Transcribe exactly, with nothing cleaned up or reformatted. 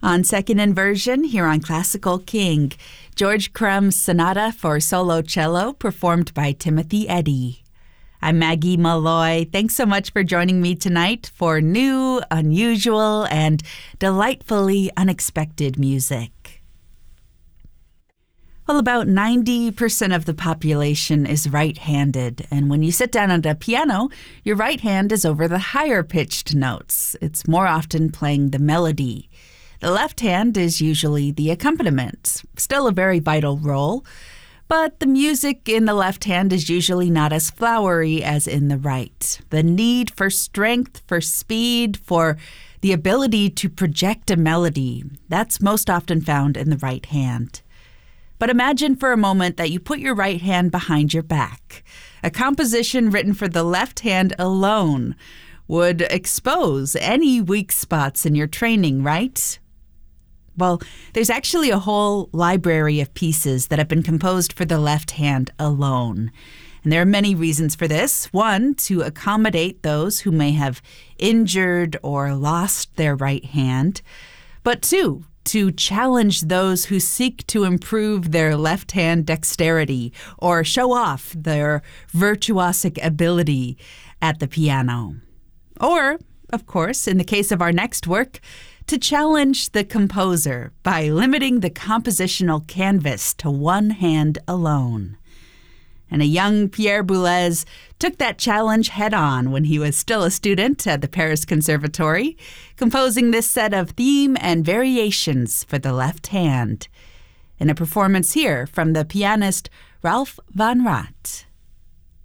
On second inversion, here on Classical King, George Crumb's Sonata for Solo Cello, performed by Timothy Eddy. I'm Maggie Malloy. Thanks so much for joining me tonight for new, unusual, and delightfully unexpected music. Well, about ninety percent of the population is right-handed, and when you sit down at a piano, your right hand is over the higher-pitched notes. It's more often playing the melody. The left hand is usually the accompaniment, still a very vital role, but the music in the left hand is usually not as flowery as in the right. The need for strength, for speed, for the ability to project a melody, that's most often found in the right hand. But imagine for a moment that you put your right hand behind your back. A composition written for the left hand alone would expose any weak spots in your training, right? Well, there's actually a whole library of pieces that have been composed for the left hand alone. And there are many reasons for this. One, to accommodate those who may have injured or lost their right hand. But two, to challenge those who seek to improve their left hand dexterity or show off their virtuosic ability at the piano. Or, of course, in the case of our next work, to challenge the composer by limiting the compositional canvas to one hand alone. And a young Pierre Boulez took that challenge head-on when he was still a student at the Paris Conservatory, composing this set of theme and variations for the left hand. In a performance here from the pianist Ralph Van Raat.